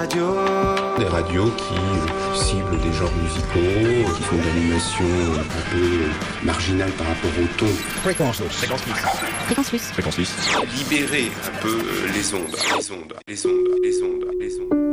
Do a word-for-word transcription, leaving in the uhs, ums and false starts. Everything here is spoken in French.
radios. Des radios qui euh, ciblent des genres musicaux, qui font de l'animation un peu marginale par rapport au ton. Fréquence Russe. Fréquence Russe. Fréquence Russe. Fréquence Russe. Libérer un peu les ondes, les ondes, les ondes, les ondes, les ondes.